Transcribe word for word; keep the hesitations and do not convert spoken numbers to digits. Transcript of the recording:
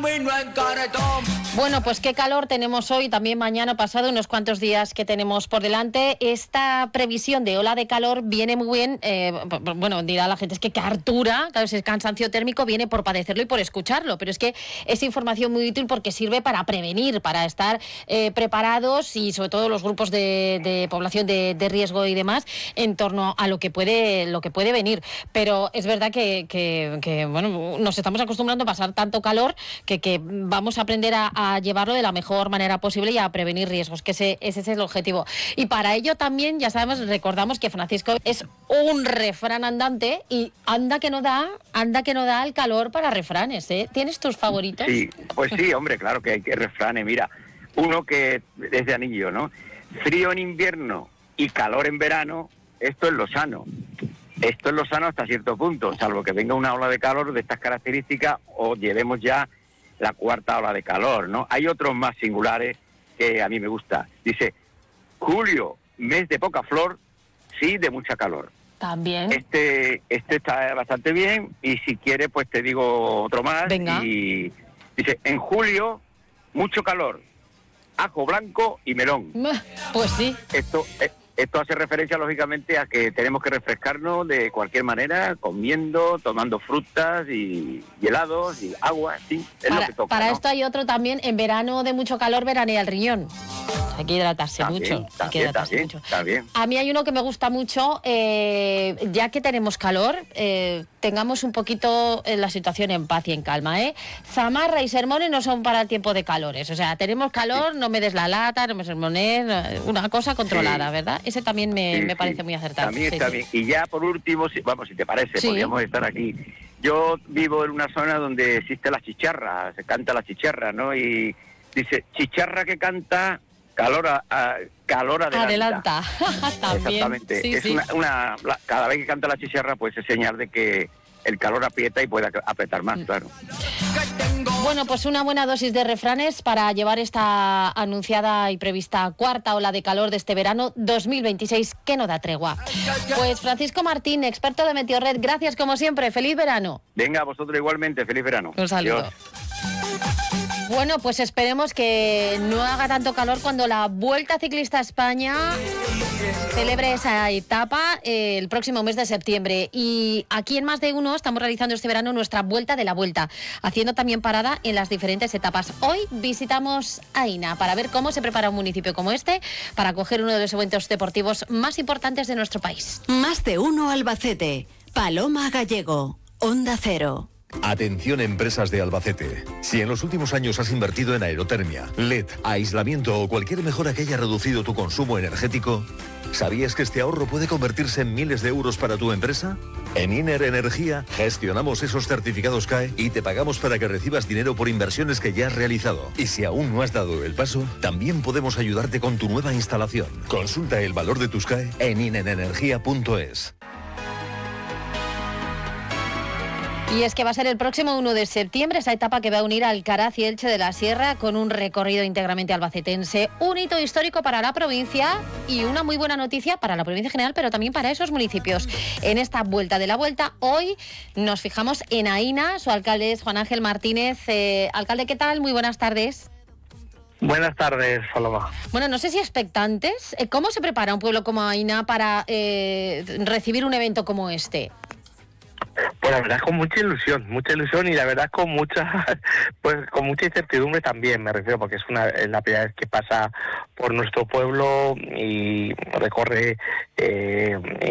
Bueno, pues qué calor tenemos hoy, también mañana, pasado, unos cuantos días que tenemos por delante. Esta previsión de ola de calor viene muy bien, eh, bueno, dirá la gente, es que qué hartura, claro, ese cansancio térmico viene por padecerlo y por escucharlo, pero es que es información muy útil porque sirve para prevenir, para estar eh, preparados y sobre todo los grupos de, de población de, de riesgo y demás en torno a lo que puede, lo que puede venir. Pero es verdad que, que, que bueno, nos estamos acostumbrando a pasar tanto calor que, que vamos a aprender a, a llevarlo de la mejor manera posible y a prevenir riesgos, que ese, ese es el objetivo. Y para ello también, ya sabemos, recordamos que Francisco es un refrán andante y anda que no da, anda que no da el calor para refranes, ¿eh? ¿Tienes tus favoritos? Sí, pues sí, hombre, claro que hay que refranes. Mira, uno que es de anillo, ¿no? Frío en invierno y calor en verano, esto es lo sano. Esto es lo sano hasta cierto punto, salvo que venga una ola de calor de estas características o llevemos ya la cuarta ola de calor, ¿no? Hay otros más singulares que a mí me gusta. Dice, julio, mes de poca flor, sí de mucha calor. También. Este este está bastante bien y si quieres pues te digo otro más. Venga. Y dice, en julio, mucho calor, ajo blanco y melón. Pues sí. Esto... Esto hace referencia, lógicamente, a que tenemos que refrescarnos de cualquier manera, comiendo, tomando frutas y, y helados y agua, sí, es para, lo que toca. Para ¿no? esto hay otro también, en verano de mucho calor, veranea el riñón. Hay que hidratarse También, mucho. Hay también, que hidratarse también, mucho. también. A mí hay uno que me gusta mucho, eh, ya que tenemos calor, eh, tengamos un poquito eh, la situación en paz y en calma, ¿eh? Zamarra y sermones no son para el tiempo de calores. O sea, tenemos calor, sí. No me des la lata, no me sermones, una cosa controlada, sí. ¿Verdad? Ese también me, sí, me parece sí. muy acertado. También sí, está sí. bien. Y ya por último, si, vamos, si te parece, sí. podríamos estar aquí. Yo vivo en una zona donde existe la chicharra, se canta la chicharra, ¿no? Y dice, chicharra que canta, calor, a, a, calor adelanta. Adelanta, también. Exactamente. Sí, es sí. Una, una, la, cada vez que canta la chicharra, pues es señal de que el calor aprieta y puede apretar más, claro. Bueno, pues una buena dosis de refranes para llevar esta anunciada y prevista cuarta ola de calor de este verano dos mil veintiséis, que no da tregua. Pues Francisco Martín, experto de Meteorred, gracias como siempre, feliz verano. Venga, a vosotros igualmente, feliz verano. Un saludo. Adiós. Bueno, pues esperemos que no haga tanto calor cuando la Vuelta Ciclista a España celebre esa etapa eh, el próximo mes de septiembre. Y aquí en Más de Uno estamos realizando este verano nuestra Vuelta de la Vuelta, haciendo también parada en las diferentes etapas. Hoy visitamos Aina para ver cómo se prepara un municipio como este para acoger uno de los eventos deportivos más importantes de nuestro país. Más de Uno Albacete. Paloma Gallego. Onda Cero. Atención empresas de Albacete. Si en los últimos años has invertido en aerotermia, L E D, aislamiento o cualquier mejora que haya reducido tu consumo energético, ¿sabías que este ahorro puede convertirse en miles de euros para tu empresa? En Iner Energía gestionamos esos certificados C A E y te pagamos para que recibas dinero por inversiones que ya has realizado. Y si aún no has dado el paso, también podemos ayudarte con tu nueva instalación. Consulta el valor de tus C A E en inerenergia punto es. Y es que va a ser el próximo uno de septiembre esa etapa que va a unir Alcaraz y Elche de la Sierra con un recorrido íntegramente albacetense. Un hito histórico para la provincia y una muy buena noticia para la provincia general, pero también para esos municipios. En esta Vuelta de la Vuelta, hoy nos fijamos en Aina. Su alcalde es Juan Ángel Martínez. Eh, alcalde, ¿qué tal? Muy buenas tardes. Buenas tardes, Paloma. Bueno, no sé si expectantes. ¿Cómo se prepara un pueblo como Aina para eh, recibir un evento como este? Pues la verdad con mucha ilusión, mucha ilusión y la verdad con mucha, pues con mucha incertidumbre también, me refiero, porque es una es la primera vez que pasa por nuestro pueblo y recorre eh,